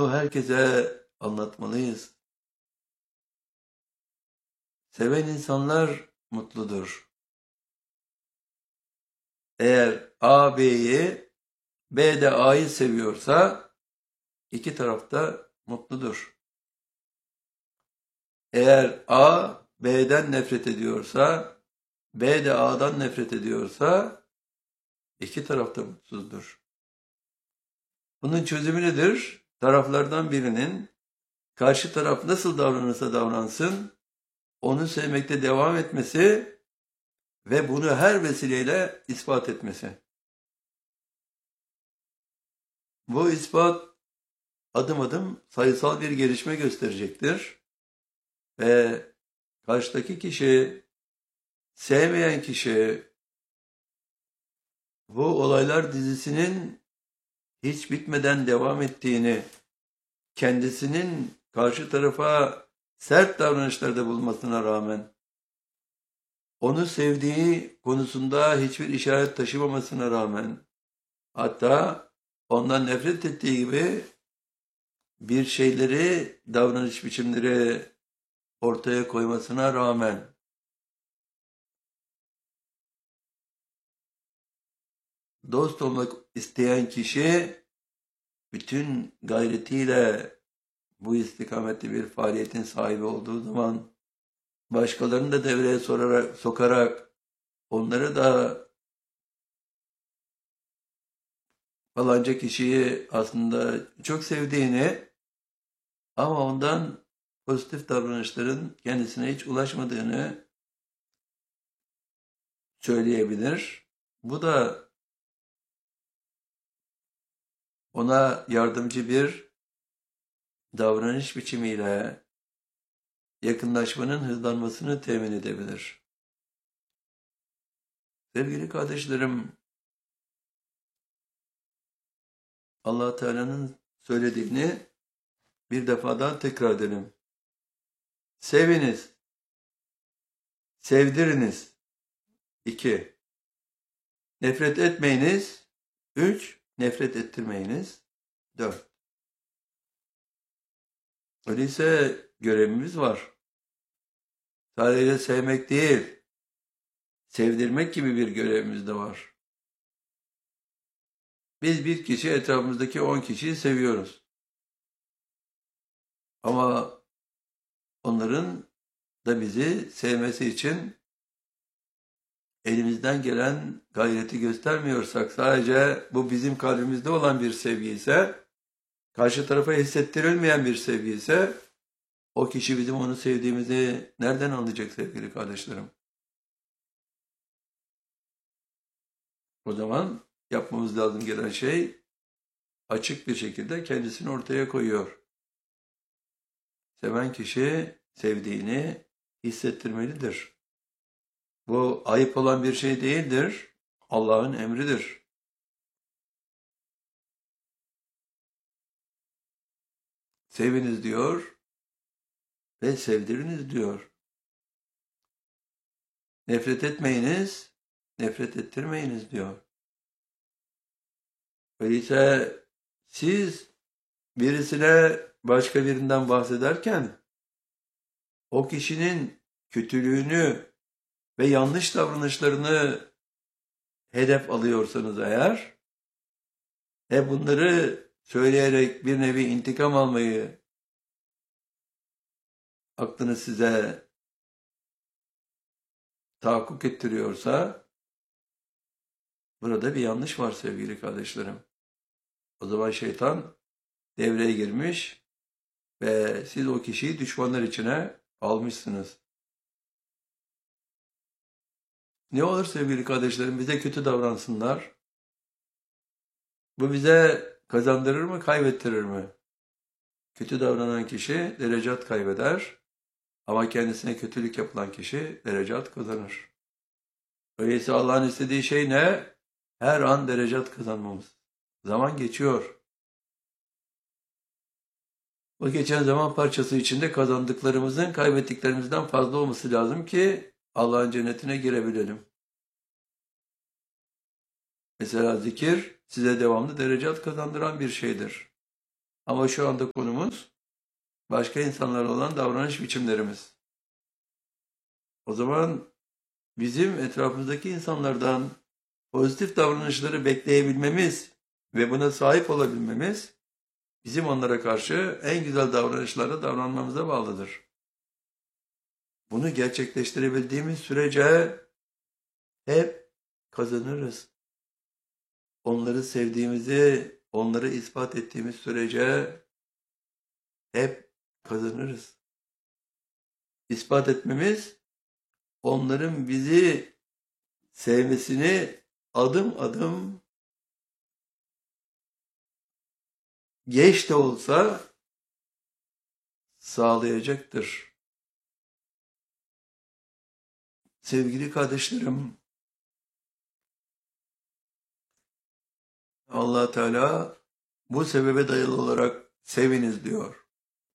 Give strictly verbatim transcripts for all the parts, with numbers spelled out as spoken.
Bunu herkese anlatmalıyız. Seven insanlar mutludur. Eğer A B'yi, B de A'yı seviyorsa iki taraf da mutludur. Eğer A B'den nefret ediyorsa, B de A'dan nefret ediyorsa iki taraf da mutsuzdur. Bunun çözümü nedir? Taraflardan birinin karşı taraf nasıl davranırsa davransın, onu sevmekte devam etmesi ve bunu her vesileyle ispat etmesi. Bu ispat adım adım sayısal bir gelişme gösterecektir. Ve karşıdaki kişi, sevmeyen kişi, bu olaylar dizisinin hiç bitmeden devam ettiğini, kendisinin karşı tarafa sert davranışlarda bulunmasına rağmen, onu sevdiği konusunda hiçbir işaret taşımamasına rağmen, hatta ondan nefret ettiği gibi bir şeyleri, davranış biçimleri ortaya koymasına rağmen, dost olmak isteyen kişi bütün gayretiyle bu istikamette bir faaliyetin sahibi olduğu zaman başkalarını da devreye sorarak, sokarak onları da falanca kişiyi aslında çok sevdiğini ama ondan pozitif davranışların kendisine hiç ulaşmadığını söyleyebilir. Bu da ona yardımcı bir davranış biçimiyle yakınlaşmanın hızlanmasını temin edebilir. Sevgili kardeşlerim, Allah Teala'nın söylediğini bir defa daha tekrar edelim. Seviniz, sevdiriniz. İki, nefret etmeyiniz. Üç, nefret ettirmeyiniz. Dört. Öyleyse görevimiz var. Sadece sevmek değil, sevdirmek gibi bir görevimiz de var. Biz bir kişi, etrafımızdaki on kişiyi seviyoruz. Ama onların da bizi sevmesi için elimizden gelen gayreti göstermiyorsak, sadece bu bizim kalbimizde olan bir sevgi ise, karşı tarafa hissettirilmeyen bir sevgi ise, o kişi bizim onu sevdiğimizi nereden anlayacak sevgili kardeşlerim? O zaman yapmamız lazım gelen şey, açık bir şekilde kendisini ortaya koyuyor. Seven kişi sevdiğini hissettirmelidir. Bu ayıp olan bir şey değildir. Allah'ın emridir. Seviniz diyor ve sevdiriniz diyor. Nefret etmeyiniz, nefret ettirmeyiniz diyor. Öyleyse siz birisine başka birinden bahsederken o kişinin kötülüğünü ve yanlış davranışlarını hedef alıyorsanız eğer, ve bunları söyleyerek bir nevi intikam almayı aklınız size tahakkuk ettiriyorsa, burada bir yanlış var sevgili kardeşlerim. O zaman şeytan devreye girmiş ve siz o kişiyi düşmanlar içine almışsınız. Ne olur sevgili kardeşlerim, bize kötü davransınlar. Bu bize kazandırır mı, kaybettirir mi? Kötü davranan kişi derecat kaybeder ama kendisine kötülük yapılan kişi derecat kazanır. Öyleyse Allah'ın istediği şey ne? Her an derecat kazanmamız. Zaman geçiyor. O geçen zaman parçası içinde kazandıklarımızın kaybettiklerimizden fazla olması lazım ki Allah'ın cennetine girebilelim. Mesela zikir size devamlı derecat kazandıran bir şeydir. Ama şu anda konumuz başka insanlarla olan davranış biçimlerimiz. O zaman bizim etrafımızdaki insanlardan pozitif davranışları bekleyebilmemiz ve buna sahip olabilmemiz bizim onlara karşı en güzel davranışlarla davranmamıza bağlıdır. Bunu gerçekleştirebildiğimiz sürece hep kazanırız. Onları sevdiğimizi, onları ispat ettiğimiz sürece hep kazanırız. İspat etmemiz, onların bizi sevmesini adım adım geç de olsa sağlayacaktır. Sevgili kardeşlerim, Allah Teala bu sebebe dayalı olarak seviniz diyor.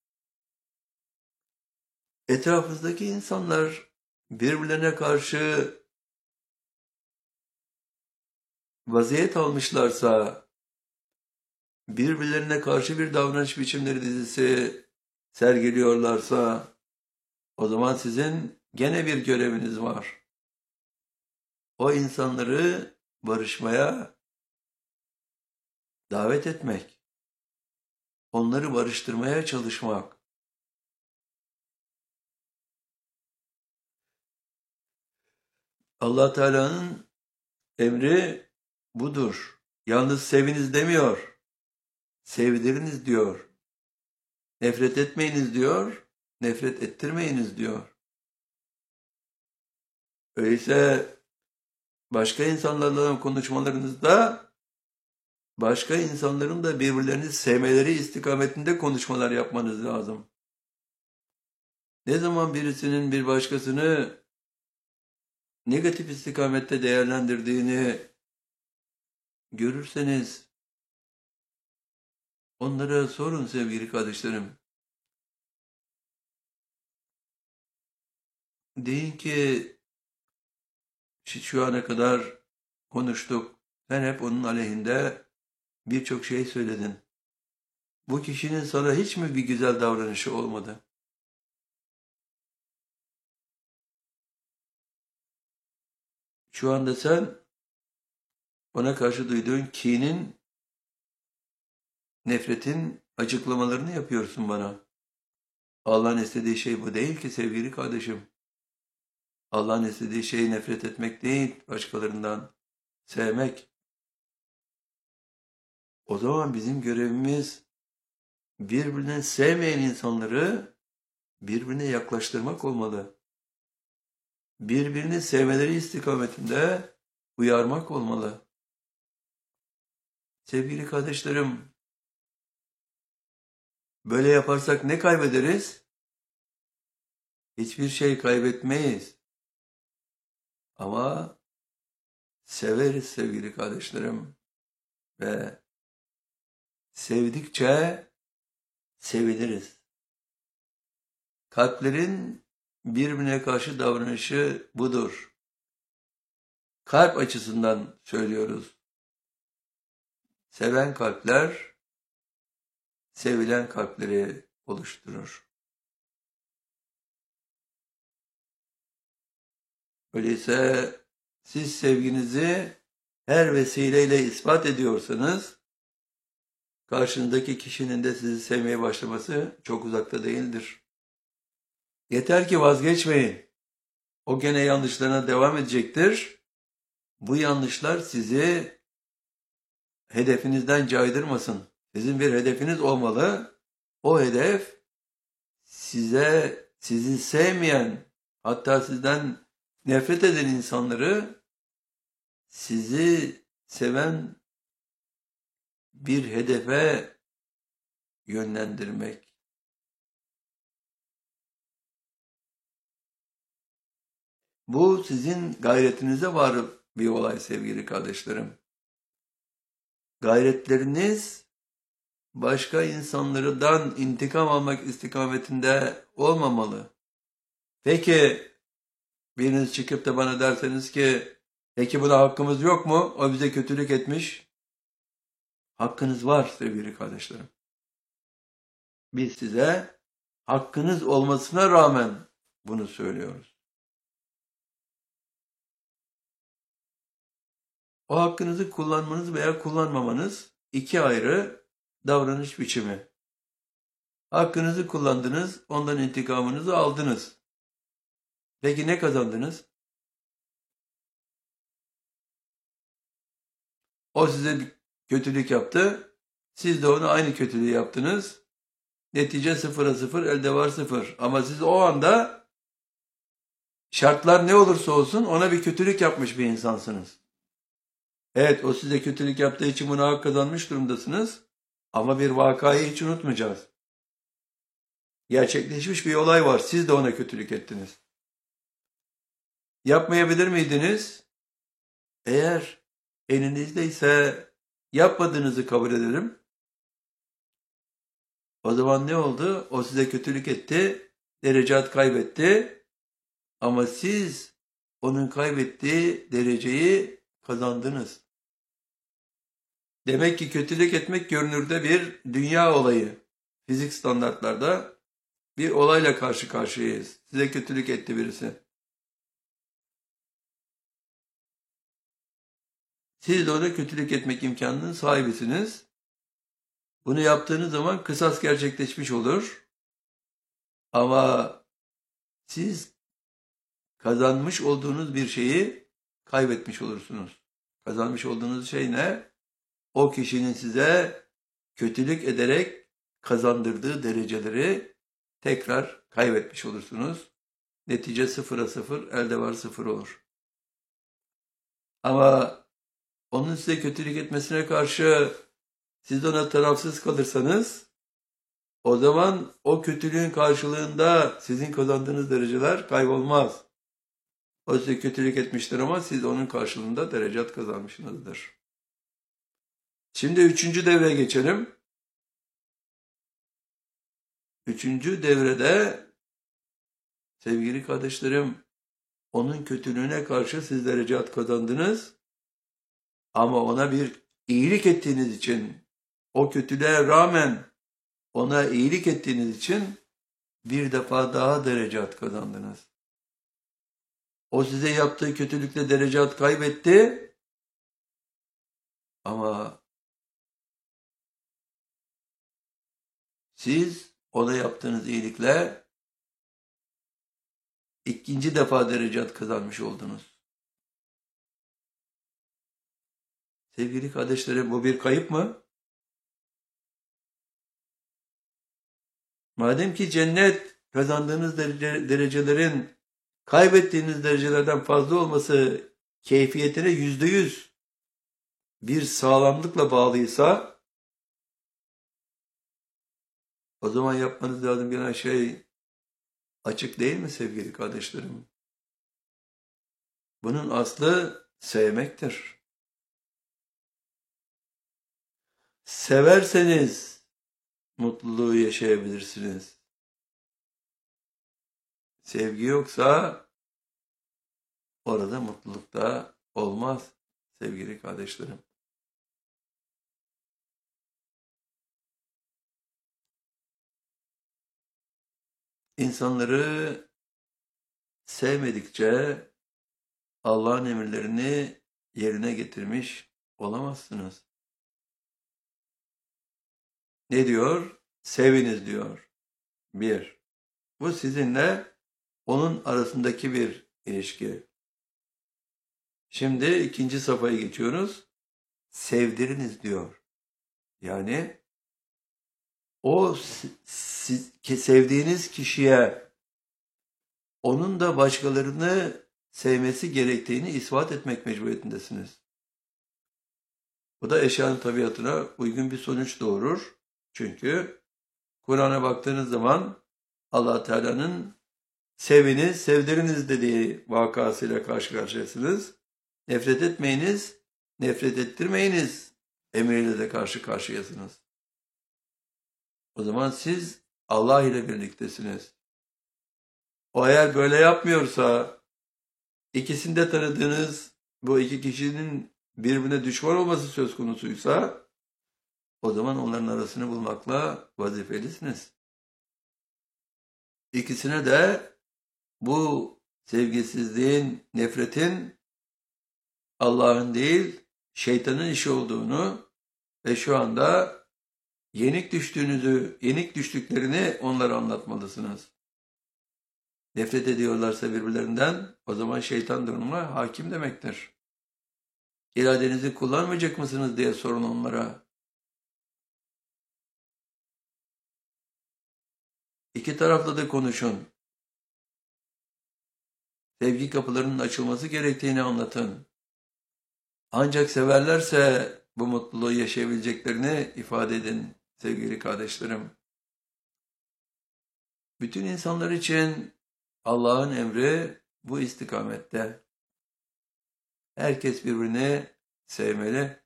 Etrafınızdaki insanlar birbirlerine karşı vaziyet almışlarsa, birbirlerine karşı bir davranış biçimleri dizisi sergiliyorlarsa, o zaman sizin gene bir göreviniz var. O insanları barışmaya davet etmek, onları barıştırmaya çalışmak. Allah Teala'nın emri budur. Yalnız seviniz demiyor, sevdiriniz diyor. Nefret etmeyiniz diyor, nefret ettirmeyiniz diyor. Öyleyse başka insanlarla olan konuşmalarınızda başka insanların da birbirlerini sevmeleri istikametinde konuşmalar yapmanız lazım. Ne zaman birisinin bir başkasını negatif istikamette değerlendirdiğini görürseniz onlara sorun sevgili kardeşlerim. Deyin ki şu ana kadar konuştuk. Sen hep onun aleyhinde birçok şey söyledin. Bu kişinin sana hiç mi bir güzel davranışı olmadı? Şu anda sen ona karşı duyduğun kinin, nefretin açıklamalarını yapıyorsun bana. Allah'ın istediği şey bu değil ki sevgili kardeşim. Allah'ın istediği şey nefret etmek değil, başkalarından sevmek. O zaman bizim görevimiz birbirini sevmeyen insanları birbirine yaklaştırmak olmalı. Birbirini sevmeleri istikametinde uyarmak olmalı. Sevgili kardeşlerim, böyle yaparsak ne kaybederiz? Hiçbir şey kaybetmeyiz. Ama severiz sevgili kardeşlerim. Ve sevdikçe seviliriz. Kalplerin birbirine karşı davranışı budur. Kalp açısından söylüyoruz. Seven kalpler, sevilen kalpleri oluşturur. Öyleyse siz sevginizi her vesileyle ispat ediyorsanız, karşınızdaki kişinin de sizi sevmeye başlaması çok uzakta değildir. Yeter ki vazgeçmeyin. O gene yanlışlarına devam edecektir. Bu yanlışlar sizi hedefinizden caydırmasın. Sizin bir hedefiniz olmalı. O hedef size, sizi sevmeyen, hatta sizden nefret eden insanları sizi seven bir hedefe yönlendirmek. Bu sizin gayretinize var bir olay sevgili kardeşlerim. Gayretleriniz başka insanlardan intikam almak istikametinde olmamalı. Peki biriniz çıkıp da bana derseniz ki peki buna hakkımız yok mu? O bize kötülük etmiş. Hakkınız var sevgili kardeşlerim. Biz size hakkınız olmasına rağmen bunu söylüyoruz. O hakkınızı kullanmanız veya kullanmamanız iki ayrı davranış biçimi. Hakkınızı kullandınız, ondan intikamınızı aldınız. Peki ne kazandınız? O size bir kötülük yaptı, siz de ona aynı kötülüğü yaptınız. Netice sıfıra sıfır, elde var sıfır. Ama siz o anda şartlar ne olursa olsun ona bir kötülük yapmış bir insansınız. Evet, o size kötülük yaptığı için buna hak kazanmış durumdasınız. Ama bir vakayı hiç unutmayacağız. Gerçekleşmiş bir olay var. Siz de ona kötülük ettiniz. Yapmayabilir miydiniz? Eğer elinizde ise yapmadığınızı kabul edelim. O zaman ne oldu? O size kötülük etti, derecat kaybetti. Ama siz onun kaybettiği dereceyi kazandınız. Demek ki kötülük etmek görünürde bir dünya olayı. Fizik standartlarda bir olayla karşı karşıyayız. Size kötülük etti birisi. Siz de ona kötülük etmek imkanının sahibisiniz. Bunu yaptığınız zaman kısas gerçekleşmiş olur. Ama siz kazanmış olduğunuz bir şeyi kaybetmiş olursunuz. Kazanmış olduğunuz şey ne? O kişinin size kötülük ederek kazandırdığı dereceleri tekrar kaybetmiş olursunuz. Netice sıfıra sıfır, elde var sıfır olur. Ama onun size kötülük etmesine karşı siz ona tarafsız kalırsanız, o zaman o kötülüğün karşılığında sizin kazandığınız dereceler kaybolmaz. O size kötülük etmiştir ama siz onun karşılığında derecat kazanmışsınızdır. Şimdi üçüncü devreye geçelim. Üçüncü devrede sevgili kardeşlerim, onun kötülüğüne karşı siz derecat kazandınız. Ama ona bir iyilik ettiğiniz için, o kötülüğe rağmen ona iyilik ettiğiniz için bir defa daha derecat kazandınız. O size yaptığı kötülükle derecat kaybetti. Ama siz ona yaptığınız iyilikle ikinci defa derecat kazanmış oldunuz. Sevgili kardeşlerim, bu bir kayıp mı? Madem ki cennet kazandığınız derece, derecelerin kaybettiğiniz derecelerden fazla olması keyfiyetine yüzde yüz bir sağlamlıkla bağlıysa, o zaman yapmanız lazım gelen şey açık değil mi sevgili kardeşlerim? Bunun aslı sevmektir. Severseniz mutluluğu yaşayabilirsiniz. Sevgi yoksa orada mutluluk da olmaz sevgili kardeşlerim. İnsanları sevmedikçe Allah'ın emirlerini yerine getirmiş olamazsınız. Ne diyor? Seviniz diyor. Bir. Bu sizinle onun arasındaki bir ilişki. Şimdi ikinci safhaya geçiyoruz. Sevdiriniz diyor. Yani o siz, sevdiğiniz kişiye onun da başkalarını sevmesi gerektiğini ispat etmek mecburiyetindesiniz. Bu da eşyanın tabiatına uygun bir sonuç doğurur. Çünkü Kur'an'a baktığınız zaman Allah Teala'nın seviniz, sevdiriniz dediği vakasıyla karşı karşıyasınız. Nefret etmeyiniz, nefret ettirmeyiniz emriyle de karşı karşıyasınız. O zaman siz Allah ile birliktesiniz. O eğer böyle yapmıyorsa, ikisinde tanıdığınız bu iki kişinin birbirine düşman olması söz konusuysa, o zaman onların arasını bulmakla vazifelisiniz. İkisine de bu sevgisizliğin, nefretin Allah'ın değil, şeytanın işi olduğunu ve şu anda yenik düştüğünüzü, yenik düştüklerini onlara anlatmalısınız. Nefret ediyorlarsa birbirlerinden, o zaman şeytan durumuna hakim demektir. İradenizi kullanmayacak mısınız diye sorun onlara. İki tarafla da konuşun. Sevgi kapılarının açılması gerektiğini anlatın. Ancak severlerse bu mutluluğu yaşayabileceklerini ifade edin sevgili kardeşlerim. Bütün insanlar için Allah'ın emri bu istikamette. Herkes birbirini sevmeli.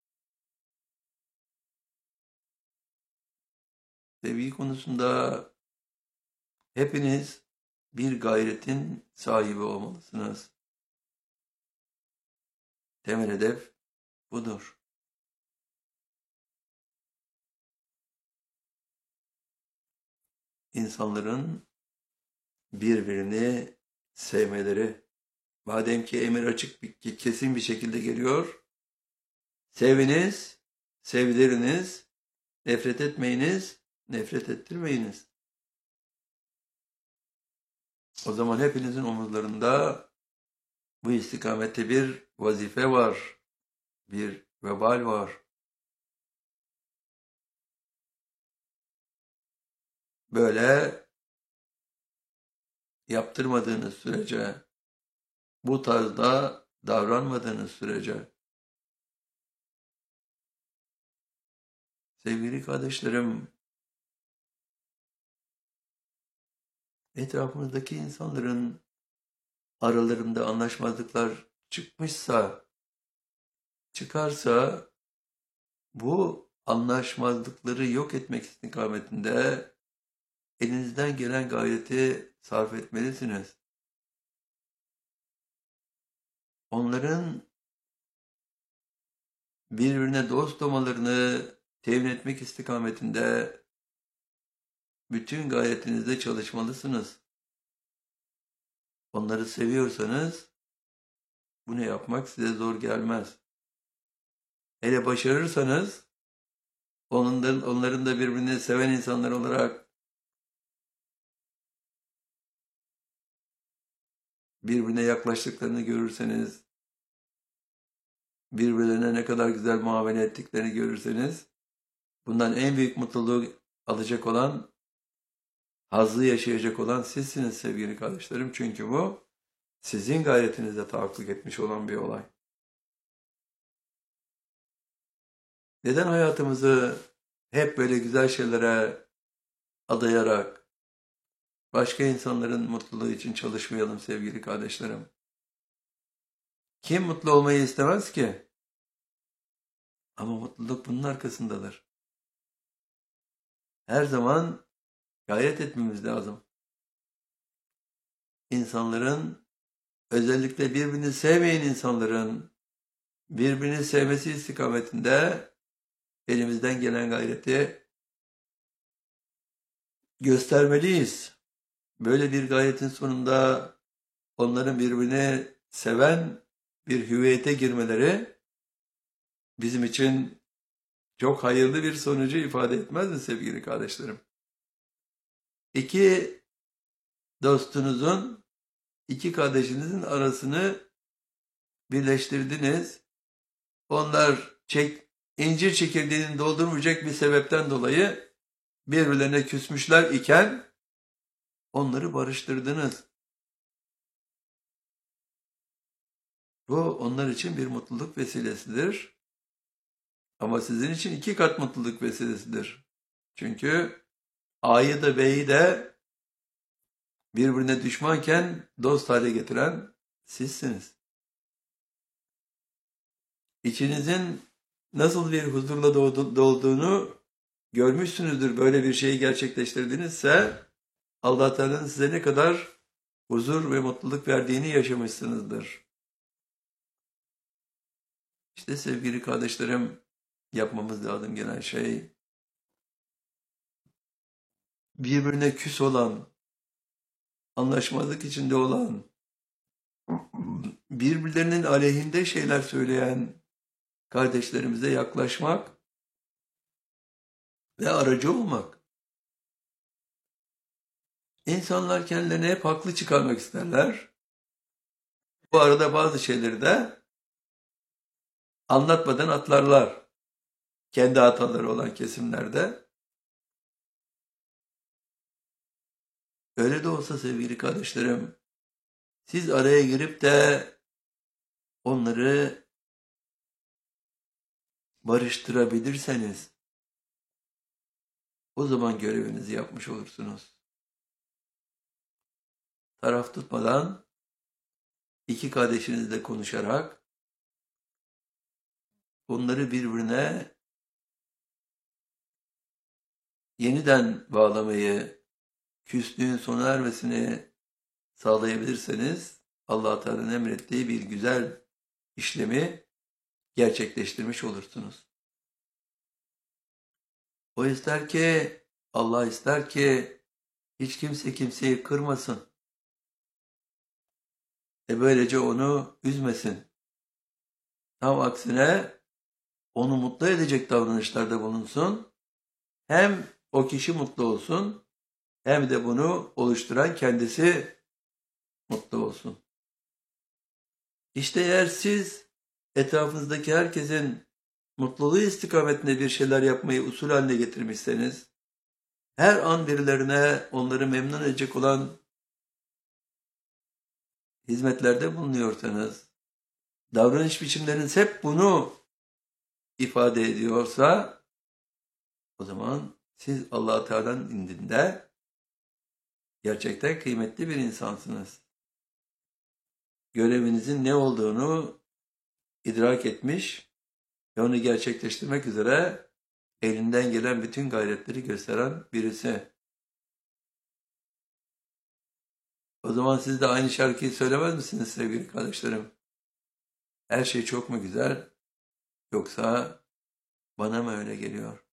Sevgi konusunda hepiniz bir gayretin sahibi olmalısınız. Temel hedef budur. İnsanların birbirini sevmeleri. Madem ki emir açık, bir, kesin bir şekilde geliyor. Seviniz, sevdiriniz, nefret etmeyiniz, nefret ettirmeyiniz. O zaman hepinizin omuzlarında bu istikamette bir vazife var, bir vebal var. Böyle yaptırmadığınız sürece, bu tarzda davranmadığınız sürece, sevgili kardeşlerim, etrafımızdaki insanların aralarında anlaşmazlıklar çıkmışsa, çıkarsa, bu anlaşmazlıkları yok etmek istikametinde elinizden gelen gayreti sarf etmelisiniz. Onların birbirine dost olmalarını temin etmek istikametinde bütün gayretinizle çalışmalısınız. Onları seviyorsanız bunu yapmak size zor gelmez. Hele başarırsanız onların, onların da birbirini seven insanlar olarak birbirine yaklaştıklarını görürseniz, birbirlerine ne kadar güzel muamele ettiklerini görürseniz, bundan en büyük mutluluğu alacak olan, hazzı yaşayacak olan sizsiniz sevgili kardeşlerim. Çünkü bu sizin gayretinizle tahakkuk etmiş olan bir olay. Neden hayatımızı hep böyle güzel şeylere adayarak başka insanların mutluluğu için çalışmayalım sevgili kardeşlerim? Kim mutlu olmayı istemez ki? Ama mutluluk bunun arkasındadır. Her zaman gayret etmemiz lazım. İnsanların, özellikle birbirini sevmeyen insanların birbirini sevmesi istikametinde elimizden gelen gayreti göstermeliyiz. Böyle bir gayretin sonunda onların birbirini seven bir hüviyete girmeleri bizim için çok hayırlı bir sonucu ifade etmez mi sevgili kardeşlerim? İki dostunuzun, iki kardeşinizin arasını birleştirdiniz. Onlar çek, incir çekirdeğini doldurmayacak bir sebepten dolayı birbirlerine küsmüşler iken onları barıştırdınız. Bu onlar için bir mutluluk vesilesidir. Ama sizin için iki kat mutluluk vesilesidir. Çünkü A'yı da B'yi de birbirine düşmanken dost hale getiren sizsiniz. İçinizin nasıl bir huzurla dolduğunu görmüşsünüzdür. Böyle bir şeyi gerçekleştirdinizse Allah Teala'nın size ne kadar huzur ve mutluluk verdiğini yaşamışsınızdır. İşte sevgili kardeşlerim, yapmamız lazım gelen şey, birbirine küs olan, anlaşmazlık içinde olan, birbirlerinin aleyhinde şeyler söyleyen kardeşlerimize yaklaşmak ve aracı olmak. İnsanlar kendilerini hep haklı çıkarmak isterler. Bu arada bazı şeyleri de anlatmadan atlarlar. Kendi hataları olan kesimlerde. Öyle de olsa sevgili kardeşlerim, siz araya girip de onları barıştırabilirseniz, o zaman görevinizi yapmış olursunuz. Taraf tutmadan, iki kardeşinizle konuşarak, onları birbirine yeniden bağlamayı, küslüğün sona ermesini sağlayabilirseniz, Allah Teala'nın emrettiği bir güzel işlemi gerçekleştirmiş olursunuz. O ister ki, Allah ister ki hiç kimse kimseyi kırmasın. E böylece onu üzmesin. Tam aksine onu mutlu edecek davranışlarda bulunsun. Hem o kişi mutlu olsun, hem de bunu oluşturan kendisi mutlu olsun. İşte eğer siz etrafınızdaki herkesin mutluluğu istikametinde bir şeyler yapmayı usul haline getirmişseniz, her an birilerine onları memnun edecek olan hizmetlerde bulunuyorsanız, davranış biçimleriniz hep bunu ifade ediyorsa, o zaman siz Allah Teala'nın indinde gerçekten kıymetli bir insansınız. Görevinizin ne olduğunu idrak etmiş ve onu gerçekleştirmek üzere elinden gelen bütün gayretleri gösteren birisi. O zaman siz de aynı şarkıyı söylemez misiniz sevgili kardeşlerim? Her şey çok mu güzel, yoksa bana mı öyle geliyor?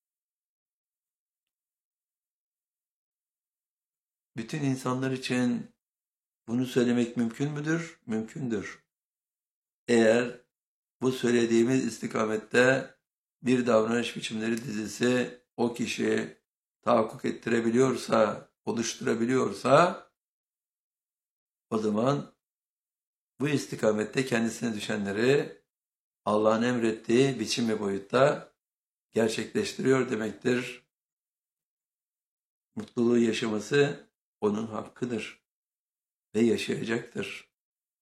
Bütün insanlar için bunu söylemek mümkün müdür? Mümkündür. Eğer bu söylediğimiz istikamette bir davranış biçimleri dizisi o kişi tahakkuk ettirebiliyorsa, oluşturabiliyorsa, o zaman bu istikamette kendisine düşenleri Allah'ın emrettiği biçim ve boyutta gerçekleştiriyor demektir. Mutluluğu yaşaması onun hakkıdır ve yaşayacaktır.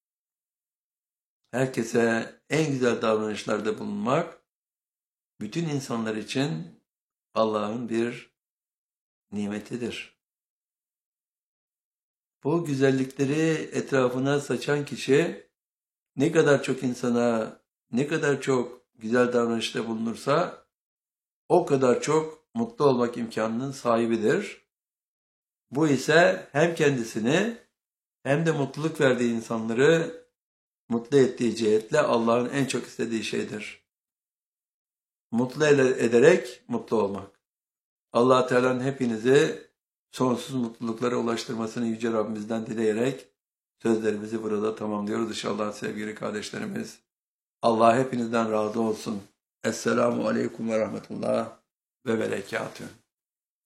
Herkese en güzel davranışlarda bulunmak, bütün insanlar için Allah'ın bir nimetidir. Bu güzellikleri etrafına saçan kişi, ne kadar çok insana, ne kadar çok güzel davranışta bulunursa, o kadar çok mutlu olmak imkanının sahibidir. Bu ise hem kendisini hem de mutluluk verdiği insanları mutlu ettiği cihetle Allah'ın en çok istediği şeydir. Mutlu ederek mutlu olmak. Allah Teala'nın hepinizi sonsuz mutluluklara ulaştırmasını Yüce Rabbimizden dileyerek sözlerimizi burada tamamlıyoruz inşallah sevgili kardeşlerimiz. Allah hepinizden razı olsun. Esselamu Aleyküm ve Rahmetullah ve Berekatühü.